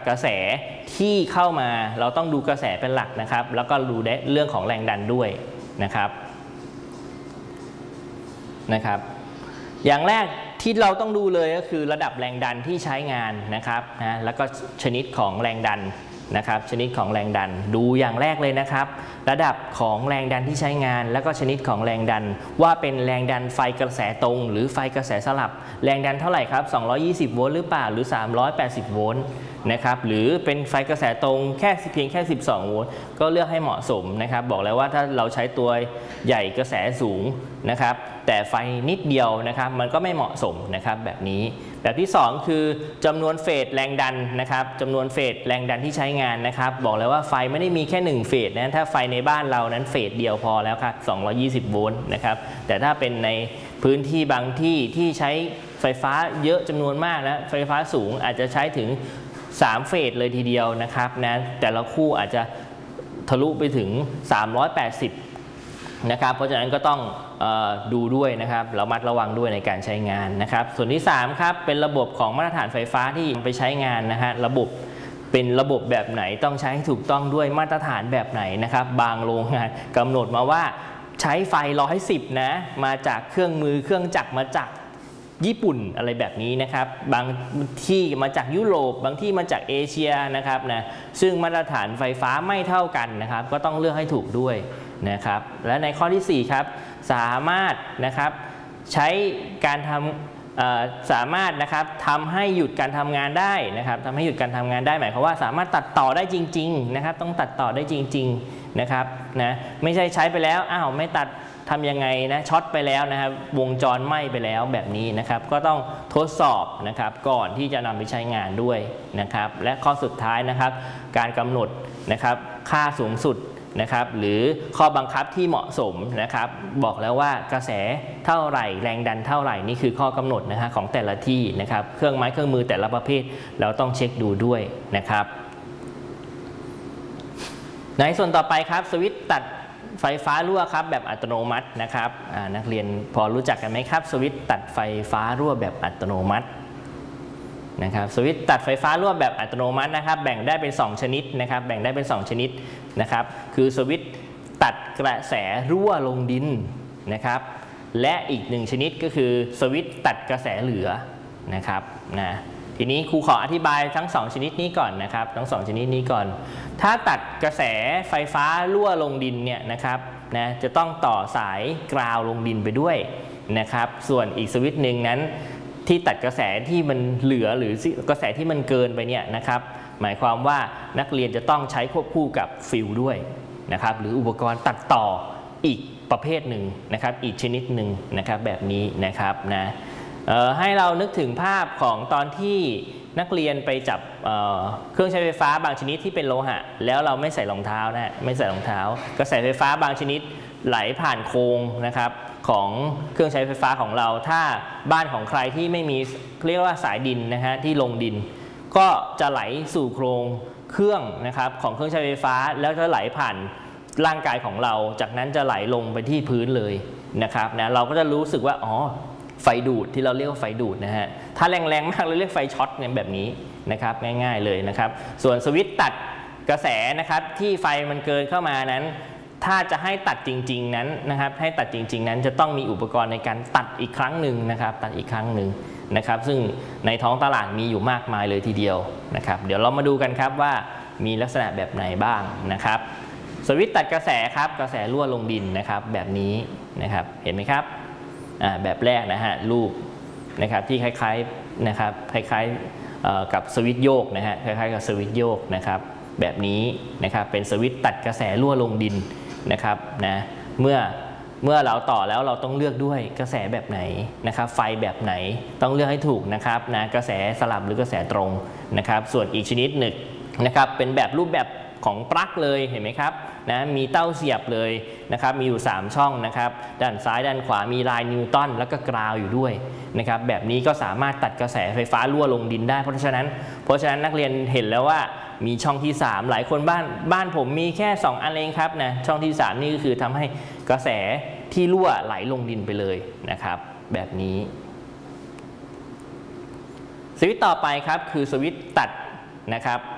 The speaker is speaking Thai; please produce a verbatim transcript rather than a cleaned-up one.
กระแสที่เข้ามาเราต้องดูกระแสเป็นหลักนะครับแล้วก็ดูได้เรื่องของแรงดันด้วยนะครับนะครับอย่างแรกที่เราต้องดูเลยก็คือระดับแรงดันที่ใช้งานนะครับนะแล้วก็ชนิดของแรงดันนะครับชนิดของแรงดันดูอย่างแรกเลยนะครับระดับของแรงดันที่ใช้งานแล้วก็ชนิดของแรงดันว่าเป็นแรงดันไฟกระแสตรงหรือไฟกระแสสลับแรงดันเท่าไหร่ครับสองร้อยยี่สิบโวลต์หรือเปล่าหรือสามร้อยแปดสิบโวลต์นะครับหรือเป็นไฟกระแสตรงแค่เพียงแค่สิบสองโวลต์ก็เลือกให้เหมาะสมนะครับบอกแล้วว่าถ้าเราใช้ตัวใหญ่กระแสสูงนะครับแต่ไฟนิดเดียวนะครับมันก็ไม่เหมาะสมนะครับแบบนี้แบบที่สองคือจำนวนเฟสแรงดันนะครับจำนวนเฟสแรงดันที่ใช้งานนะครับบอกแล้วว่าไฟไม่ได้มีแค่หนึ่งเฟสนะถ้าไฟในบ้านเรานั้นเฟสเดียวพอแล้วครับสองร้อยยี่สิบโวลต์นะครับแต่ถ้าเป็นในพื้นที่บางที่ที่ใช้ไฟฟ้าเยอะจำนวนมากนะไฟฟ้าสูงอาจจะใช้ถึงสามเฟสเลยทีเดียวนะครับนะแต่ละคู่อาจจะทะลุไปถึงสามร้อยแปดสิบนะครับเพราะฉะนั้นก็ต้องเอ่อดูด้วยนะครับระมัดระวังด้วยในการใช้งานนะครับส่วนที่สามครับเป็นระบบของมาตรฐานไฟฟ้าที่ไปใช้งานนะฮะระบบเป็นระบบแบบไหนต้องใช้ให้ถูกต้องด้วยมาตรฐานแบบไหนนะครับบางโรงงานกำหนดมาว่าใช้ไฟหนึ่งร้อยสิบนะมาจากเครื่องมือเครื่องจักรมาจากญี่ปุ่นอะไรแบบนี้นะครับบางที่มาจากยุโรปบางที่มาจากเอเชียนะครับนะซึ่งมาตรฐานไฟฟ้าไม่เท่ากันนะครับก็ต้องเลือกให้ถูกด้วยนะครับและในข้อที่สี่ครับสามารถนะครับใช้การทำสามารถนะครับทำให้หยุดการทำงานได้นะครับทำให้หยุดการทำงานได้หมายความว่าสามารถตัดต่อได้จริงๆนะครับต้องตัดต่อได้จริงๆนะครับนะไม่ใช่ใช้ไปแล้วอ้าวไม่ตัดทำยังไงนะช็อตไปแล้วนะครับวงจรไหม้ไปแล้วแบบนี้นะครับก็ต้องทดสอบนะครับก่อนที่จะนำไปใช้งานด้วยนะครับและข้อสุดท้ายนะครับการกำหนดนะครับค่าสูงสุดนะครับหรือข้อบังคับที่เหมาะสมนะครับบอกแล้วว่ากระแสเท่าไหร่แรงดันเท่าไหร่นี่คือข้อกำหนดนะฮะของแต่ละที่นะครับเครื่องไม้เครื่องมือแต่ละประเภทเราต้องเช็คดูด้วยนะครับในส่วนต่อไปครับสวิตช์ตัดไฟฟ้ารั่วครับแบบอัตโนมัตินะครับนักเรียนพอรู้จักกันไหมครับสวิตช์ตัดไฟฟ้ารั่วแบบอัตโนมัตินะครับสวิตช์ตัดไฟฟ้ารั่วแบบอัตโนมัตินะครับแบ่งได้เป็นสองชนิดนะครับแบ่งได้เป็นสองชนิดนะครับคือสวิตช์ตัดกระแสรั่วลงดินนะครับและอีกหนึ่งชนิดก็คือสวิตช์ตัดกระแสเหลือนะครับนะทีนี้ครูขออธิบายทั้งสองชนิดนี้ก่อนนะครับทั้งสองชนิดนี้ก่อนถ้าตัดกระแสไฟฟ้ารั่วลงดินเนี่ยนะครับนะจะต้องต่อสายกราวลงดินไปด้วยนะครับส่วนอีกสวิตช์หนึ่งนั้นที่ตัดกระแสที่มันเหลือหรือกระแสที่มันเกินไปเนี่ยนะครับหมายความว่านักเรียนจะต้องใช้ควบคู่กับฟิลด้วยนะครับหรืออุปกรณ์ตัดต่ออีกประเภทหนึ่งนะครับอีกชนิดหนึ่งนะครับแบบนี้นะครับนะให้เรานึกถึงภาพของตอนที่นักเรียนไปจับ เ, เครื่องใช้ไฟฟ้าบางชนิดที่เป็นโลหะแล้วเราไม่ใส่รองเท้านะไม่ใส่รองเท้ากระแสไฟฟ้าบางชนิดไหลผ่านโครงนะครับของเครื่องใช้ไฟฟ้าของเราถ้าบ้านของใครที่ไม่มีเรียกว่าสายดินนะฮะที่ลงดินก็จะไหลสู่โครงเครื่องนะครับของเครื่องใช้ไฟฟ้าแล้วจะไหลผ่านร่างกายของเราจากนั้นจะไหลลงไปที่พื้นเลยนะครับนะเราก็จะรู้สึกว่าอ๋อไฟดูดที่เราเรียกว่าไฟดูดนะฮะถ้าแรงๆมากเราเรียกไฟช็อตเนี่ยแบบนี้นะครับง่ายๆเลยนะครับส่วนสวิตช์ตัดกระแสนะครับที่ไฟมันเกินเข้ามานั้นถ้าจะให้ตัดจริงๆนั้นนะครับให้ตัดจริงๆนั้นจะต้องมีอุปกรณ์ในการตัดอีกครั้งหนึ่งนะครับตัดอีกครั้งหนึ่งนะครับซึ่งในท้องตลาดมีอยู่มากมายเลยทีเดียวนะครับเดี๋ยวเรามาดูกันครับว่ามีลักษณะแบบไหนบ้างนะครับสวิตช์ตัดกระแสครับกระแสรั่วลงดินนะครับแบบนี้นะครับเห็นไหมครับอ่าแบบแรกนะฮะรูปนะครับที่คล้ายๆนะครับคล้ายๆกับสวิตช์โยกนะฮะคล้ายๆกับสวิตช์โยกนะครับแบบนี้นะครับเป็นสวิตช์ตัดกระแสรั่วลงดินนะครับนะเมื่อเมื่อเราต่อแล้วเราต้องเลือกด้วยกระแสแบบไหนนะครับไฟแบบไหนต้องเลือกให้ถูกนะครับนะกระแสสลับหรือกระแสตรงนะครับส่วนอีกชนิดหนึ่งนะครับเป็นแบบรูปแบบของปลั๊กเลยเห็นไหมครับนะมีเต้าเสียบเลยนะครับมีอยู่สามช่องนะครับด้านซ้ายด้านขวามีลายนิวตันแล้วก็กราวอยู่ด้วยนะครับแบบนี้ก็สามารถตัดกระแสไฟฟ้ารั่วลงดินได้เพราะฉะนั้นเพราะฉะนั้นนักเรียนเห็นแล้วว่ามีช่องที่สามหลายคนบ้านบ้านผมมีแค่สองอันเองครับนะช่องที่สามนี่ก็คือทำให้กระแสที่รั่วไหลลงดินไปเลยนะครับแบบนี้สวิตช์ต่อไปครับคือสวิตช์ตัดนะครับ